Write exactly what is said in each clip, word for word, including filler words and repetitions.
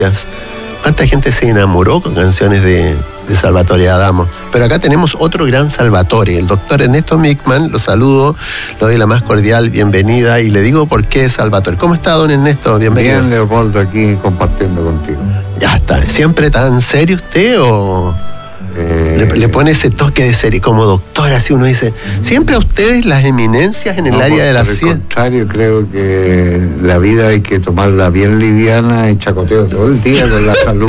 ¿Cuánta gente se enamoró con canciones de, de Salvatore Adamo? Pero acá tenemos otro gran Salvatore, el doctor Ernesto Mickman. Lo saludo, le doy la más cordial bienvenida y le digo por qué Salvatore. ¿Cómo está, don Ernesto? Bienvenido. Bien, Leopoldo, aquí compartiendo contigo. Ya está. ¿Siempre tan serio usted o...? Eh, le, le pone ese toque de serie como doctor, así uno dice, siempre a ustedes las eminencias en el no, área de la ciencia. Al ciencia. contrario, creo que la vida hay que tomarla bien liviana y chacoteo todo el día con la salud,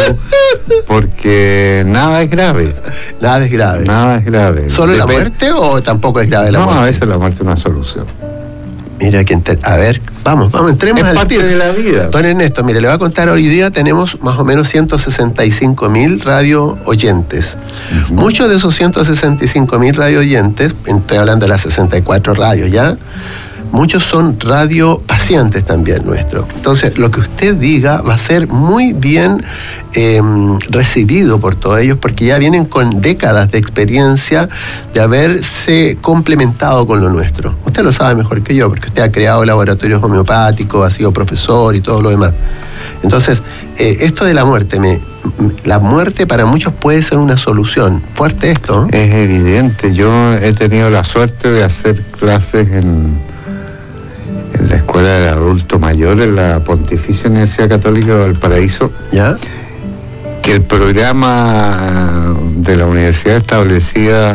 porque nada es grave. Nada es grave. Nada es grave. ¿Solo Dep- la muerte o tampoco es grave la no, muerte? No, a veces la muerte es una solución. Mira, que enter- a ver, vamos, vamos, entremos es al parte tiro. de la vida. Don Ernesto, mire, le voy a contar, hoy día tenemos más o menos ciento sesenta y cinco mil radio oyentes. Uh-huh. Muchos de esos ciento sesenta y cinco mil radio oyentes, estoy hablando de las sesenta y cuatro radios ya, muchos son radio pacientes también nuestros. Entonces, lo que usted diga va a ser muy bien eh, recibido por todos ellos, porque ya vienen con décadas de experiencia de haberse complementado con lo nuestro. Usted lo sabe mejor que yo, porque usted ha creado laboratorios homeopáticos, ha sido profesor y todo lo demás. Entonces, eh, esto de la muerte, me, la muerte para muchos puede ser una solución. Fuerte esto, ¿no? Es evidente. Yo he tenido la suerte de hacer clases en... en la Escuela de Adulto Mayor, en la Pontificia Universidad Católica de Valparaíso, ¿ya? Que el programa de la universidad establecía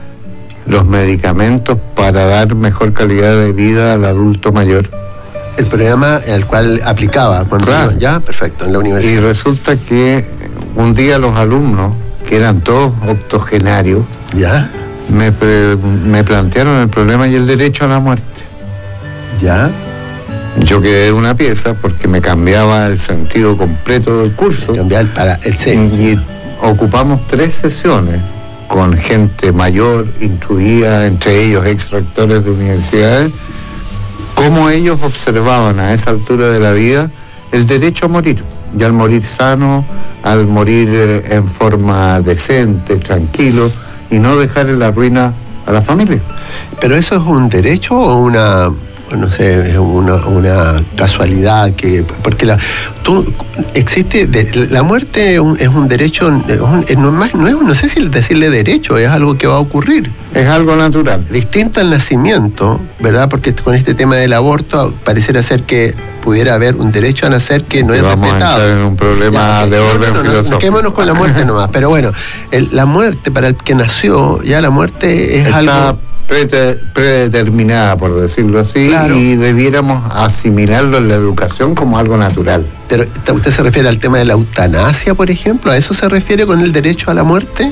los medicamentos para dar mejor calidad de vida al adulto mayor. El programa al cual aplicaba cuando claro. iba, ya, perfecto, en la universidad. Y resulta que un día los alumnos, que eran todos octogenarios, ¿ya? Me, pre- me plantearon el problema y el derecho a la muerte. ¿Ya? Yo quedé de una pieza porque me cambiaba el sentido completo del curso. Cambiar para el C. Y ocupamos tres sesiones con gente mayor, instruida, entre ellos extractores de universidades, cómo ellos observaban a esa altura de la vida el derecho a morir. Y al morir sano, al morir en forma decente, tranquilo, y no dejar en la ruina a la familia. ¿Pero eso es un derecho o una... no sé, es una, una casualidad que porque la tú existe de, la muerte es un, es un derecho, es un, es no, más, no es no sé si decirle derecho, es algo que va a ocurrir, es algo natural, distinto al nacimiento, ¿verdad? Porque con este tema del aborto pareciera ser que pudiera haber un derecho a nacer que no es vamos respetado. A entrar en un problema ya, de no, orden no, no, filosófico. No, quedémonos con la muerte nomás, pero bueno, el, la muerte para el que nació, ya la muerte es Está algo predeterminada, por decirlo así, claro. Y debiéramos asimilarlo en la educación como algo natural. Pero ¿usted se refiere al tema de la eutanasia, por ejemplo? ¿A eso se refiere con el derecho a la muerte?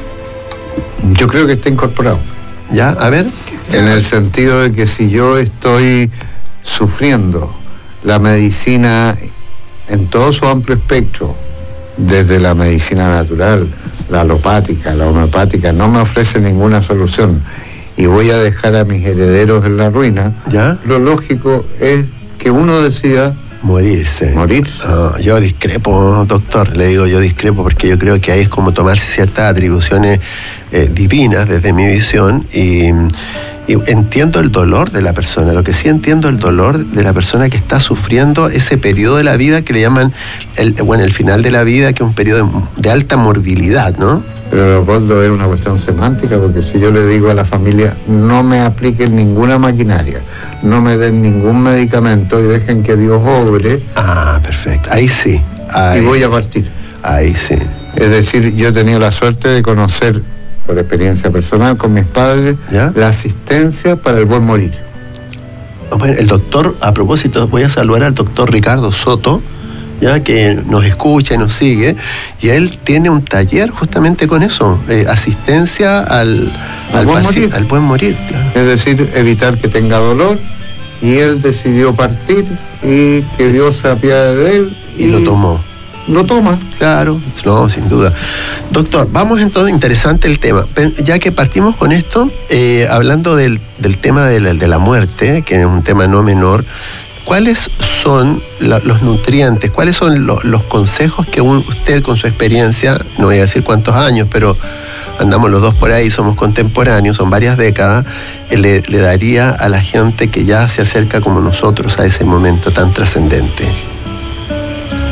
Yo creo que está incorporado. ¿Ya? A ver. En el sentido de que si yo estoy sufriendo la medicina en todo su amplio espectro, desde la medicina natural, la alopática, la homeopática, no me ofrece ninguna solución, y voy a dejar a mis herederos en la ruina, ¿ya? Lo lógico es que uno decida morirse. Morirse. Oh, yo discrepo, doctor, le digo yo discrepo porque yo creo que ahí es como tomarse ciertas atribuciones eh, divinas desde mi visión y, y entiendo el dolor de la persona. Lo que sí entiendo el dolor de la persona que está sufriendo ese periodo de la vida que le llaman, el, bueno, el final de la vida, que es un periodo de, de alta morbilidad, ¿no? Pero Leopoldo, es una cuestión semántica, porque si yo le digo a la familia no me apliquen ninguna maquinaria, no me den ningún medicamento y dejen que Dios obre. Ah, perfecto, ahí sí. Ahí, y voy a partir. Ahí sí. Es decir, yo he tenido la suerte de conocer, por experiencia personal con mis padres, ¿ya? La asistencia para el buen morir. Bueno, el doctor, a propósito, voy a saludar al doctor Ricardo Soto, ya que nos escucha y nos sigue, y él tiene un taller justamente con eso, eh, asistencia al, al, al, buen paci- morir. al buen morir. Claro. Es decir, evitar que tenga dolor, y él decidió partir y que Dios se apiade de él. Y, y lo tomó. Lo toma. Claro, no, sin duda. Doctor, vamos entonces, interesante el tema. Ya que partimos con esto, eh, hablando del, del tema de la, de la muerte, que es un tema no menor, ¿cuáles son la, los nutrientes, cuáles son lo, los consejos que un, usted con su experiencia, no voy a decir cuántos años, pero andamos los dos por ahí, somos contemporáneos, son varias décadas, eh, le, le daría a la gente que ya se acerca como nosotros a ese momento tan trascendente?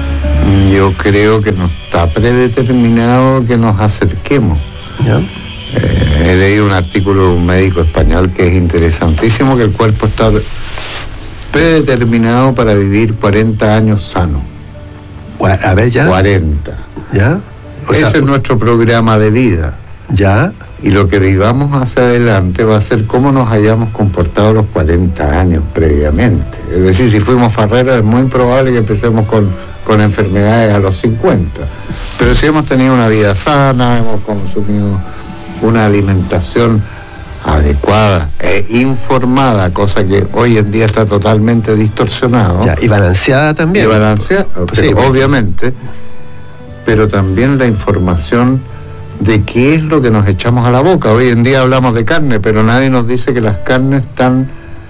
Yo creo que no está predeterminado que nos acerquemos. ¿Ya? Eh, he leído un artículo de un médico español que es interesantísimo, que el cuerpo está predeterminado para vivir cuarenta años sano. A ver, ya. cuarenta. ¿Ya? O Ese sea, es nuestro programa de vida. ¿Ya? Y lo que vivamos hacia adelante va a ser cómo nos hayamos comportado los cuarenta años previamente. Es decir, si fuimos farreros es muy probable que empecemos con, con enfermedades a los cincuenta. Pero si hemos tenido una vida sana, hemos consumido una alimentación adecuada e informada, cosa que hoy en día está totalmente distorsionada. Ya, y balanceada también. Y balanceada, Pues pero sí, obviamente, pero también la información de qué es lo que nos echamos a la boca. Hoy en día hablamos de carne, pero nadie nos dice que las carnes están,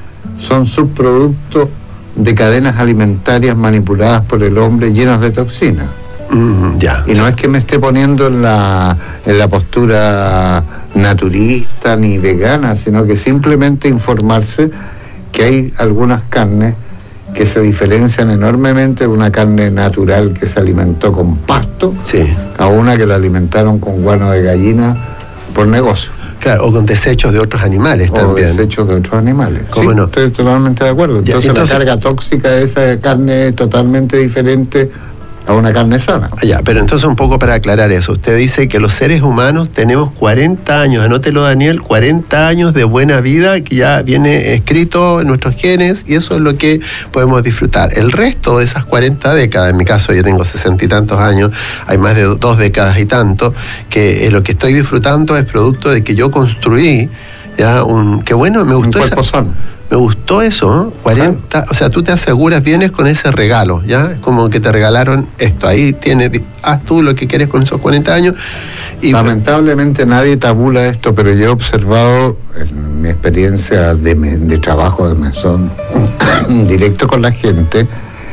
son subproductos de cadenas alimentarias manipuladas por el hombre llenas de toxinas. Mm, ya. Y no es que me esté poniendo en la, en la postura naturista ni vegana, sino que simplemente informarse que hay algunas carnes que se diferencian enormemente de una carne natural que se alimentó con pasto, Sí. a una que la alimentaron con guano de gallina por negocio. Claro, o con desechos de otros animales O también. desechos de otros animales. ¿Cómo Sí, no? estoy totalmente de acuerdo. Ya, Entonces, entonces- la carga tóxica de esa carne es totalmente diferente a una carne sana. Ah, ya, pero entonces un poco para aclarar eso. Usted dice que los seres humanos tenemos cuarenta años, anótelo Daniel, cuarenta años de buena vida que ya viene escrito en nuestros genes y eso es lo que podemos disfrutar. El resto de esas cuarenta décadas, en mi caso yo tengo sesenta y tantos años, hay más de dos décadas y tanto, que eh, lo que estoy disfrutando es producto de que yo construí ya un... Que bueno, me Un gustó cuerpo esa... sano. Me gustó eso, ¿eh? cuarenta, o sea, tú te aseguras, vienes con ese regalo, ¿ya? Es como que te regalaron esto, ahí tienes, haz tú lo que quieres con esos cuarenta años. Y Lamentablemente nadie tabula esto, pero yo he observado en mi experiencia de, me- de trabajo de mesón directo con la gente,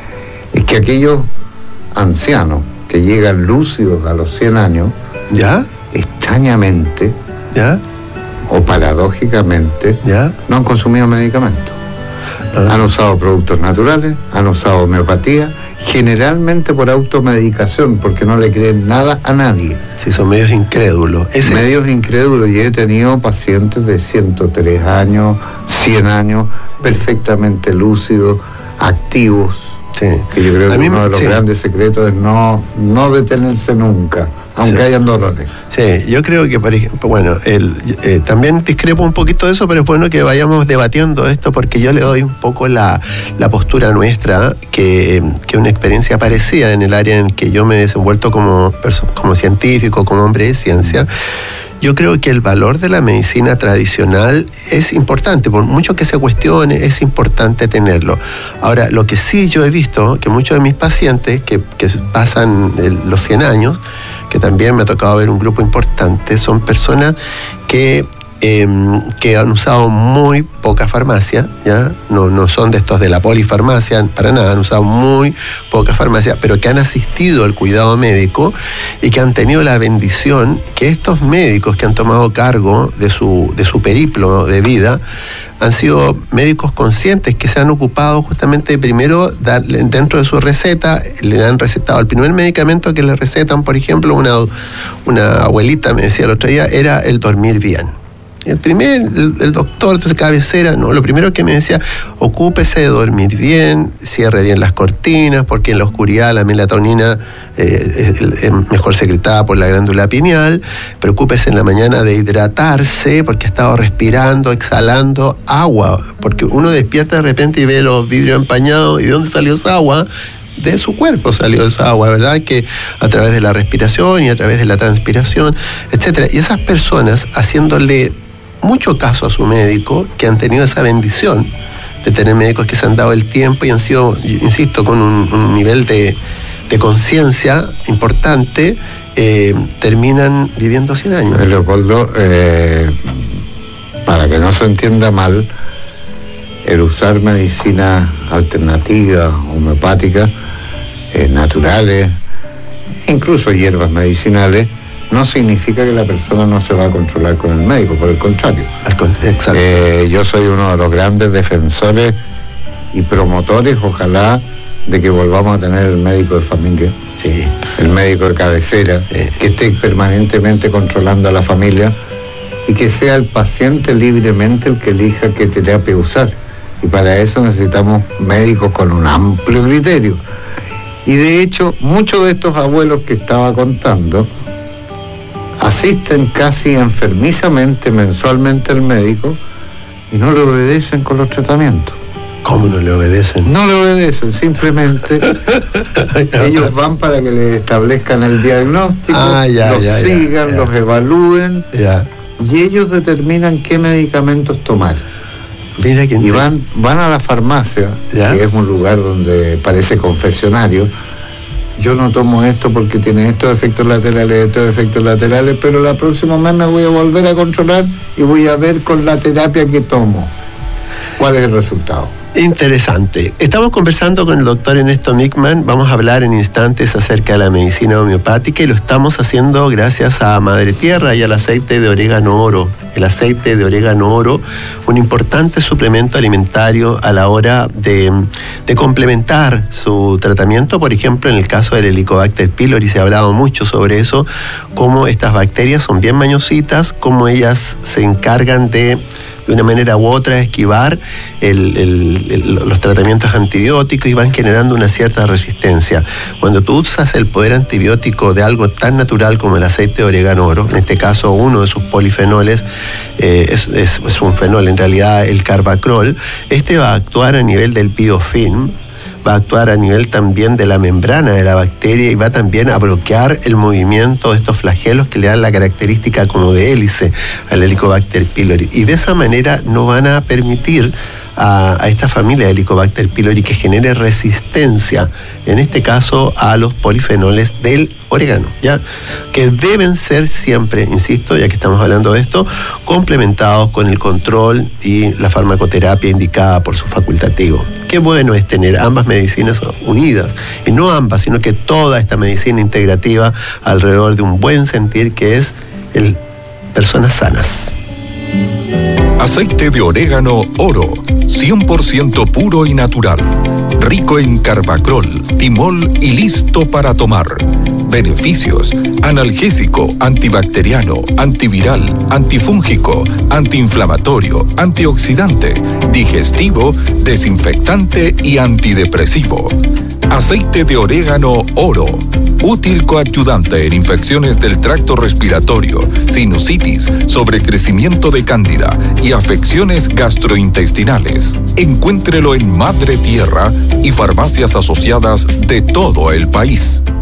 es que aquellos ancianos que llegan lúcidos a los cien años, ¿Ya? extrañamente ¿Ya? o paradójicamente, ¿Ya? no han consumido medicamentos. Ah. Han usado productos naturales, han usado homeopatía, generalmente por automedicación, porque no le creen nada a nadie. Sí, son medios incrédulos. Ese- Medios incrédulos, y he tenido pacientes de ciento tres años, cien años, perfectamente lúcidos, activos, Sí. que yo creo A que mí uno me- de los sí. grandes secretos es no, no detenerse nunca, aunque Sí. hayan dolores. Sí, yo creo que, por ejemplo, bueno, el, eh, también discrepo un poquito de eso, pero es bueno que vayamos debatiendo esto porque yo le doy un poco la, la postura nuestra, que, que una experiencia parecida en el área en que yo me he desenvuelto como, perso- como científico, como hombre de ciencia. Yo creo que el valor de la medicina tradicional es importante, por mucho que se cuestione, es importante tenerlo. Ahora, lo que sí yo he visto, que muchos de mis pacientes que, que pasan el- los cien años, que también me ha tocado ver un grupo importante, son personas que, eh, que han usado muy poca farmacia, ¿ya? No, no son de estos de la polifarmacia, para nada, han usado muy poca farmacia, pero que han asistido al cuidado médico y que han tenido la bendición que estos médicos que han tomado cargo de su, de su periplo de vida han sido médicos conscientes que se han ocupado justamente de primero darle, dentro de su receta, le han recetado el primer medicamento que le recetan, por ejemplo, una, una abuelita me decía el otro día, era el dormir bien. El primer, el, el doctor, entonces cabecera, no, lo primero que me decía, ocúpese de dormir bien, cierre bien las cortinas, porque en la oscuridad la melatonina eh, es, es mejor secretada por la glándula pineal, preocúpese en la mañana de hidratarse, porque ha estado respirando, exhalando agua, porque uno despierta de repente y ve los vidrios empañados, ¿y de dónde salió esa agua? De su cuerpo salió esa agua, ¿verdad? Que a través de la respiración y a través de la transpiración, etcétera. Y esas personas haciéndole mucho caso a su médico, que han tenido esa bendición de tener médicos que se han dado el tiempo y han sido, insisto, con un, un nivel de, de conciencia importante, eh, terminan viviendo cien años. Leopoldo, eh, para que no se entienda mal, el usar medicinas alternativas, homeopáticas, eh, naturales, incluso hierbas medicinales, no significa que la persona no se va a controlar con el médico, por el contrario. Al con- Exacto. Eh, yo soy uno de los grandes defensores y promotores, ojalá, de que volvamos a tener el médico de familia. Sí. El médico de cabecera, Sí. que esté permanentemente controlando a la familia y que sea el paciente libremente el que elija qué terapia usar. Y para eso necesitamos médicos con un amplio criterio. Y de hecho, muchos de estos abuelos que estaba contando asisten casi enfermizamente mensualmente al médico y no le obedecen con los tratamientos. ¿Cómo no le obedecen? No le obedecen, simplemente ellos van para que les establezcan el diagnóstico, Ah, ya, los ya, ya, sigan, ya. los evalúen Ya. y ellos determinan qué medicamentos tomar. Mira que Y van, van a la farmacia, ¿Ya? que es un lugar donde parece confesionario. Yo no tomo esto porque tiene estos efectos laterales, estos efectos laterales, pero la próxima mes me voy a volver a controlar y voy a ver con la terapia que tomo cuál es el resultado. Interesante. Estamos conversando con el doctor Ernesto Mickman. Vamos a hablar en instantes acerca de la medicina homeopática y lo estamos haciendo gracias a Madre Tierra y al aceite de orégano oro. El aceite de orégano oro, un importante suplemento alimentario a la hora de, de complementar su tratamiento. Por ejemplo, en el caso del Helicobacter pylori se ha hablado mucho sobre eso, cómo estas bacterias son bien mañositas, cómo ellas se encargan de de una manera u otra esquivar el, el, el, los tratamientos antibióticos y van generando una cierta resistencia. Cuando tú usas el poder antibiótico de algo tan natural como el aceite de orégano oro, en este caso uno de sus polifenoles eh, es, es, es un fenol, en realidad el carbacrol, este va a actuar a nivel del biofilm, va a actuar a nivel también de la membrana de la bacteria y va también a bloquear el movimiento de estos flagelos que le dan la característica como de hélice al Helicobacter pylori. Y de esa manera no van a permitir a, a esta familia de Helicobacter pylori que genere resistencia, en este caso a los polifenoles del orégano, ¿ya? Que deben ser siempre, insisto, ya que estamos hablando de esto, complementados con el control y la farmacoterapia indicada por su facultativo. Qué bueno es tener ambas medicinas unidas, y no ambas, sino que toda esta medicina integrativa alrededor de un buen sentir que es el personas sanas. Aceite de orégano oro, cien por ciento puro y natural, rico en carbacrol, timol y listo para tomar. Beneficios: analgésico, antibacteriano, antiviral, antifúngico, antiinflamatorio, antioxidante, digestivo, desinfectante y antidepresivo. Aceite de orégano oro, útil coadyuvante en infecciones del tracto respiratorio, sinusitis, sobrecrecimiento de cándida y afecciones gastrointestinales. Encuéntrelo en Madre Tierra y farmacias asociadas de todo el país.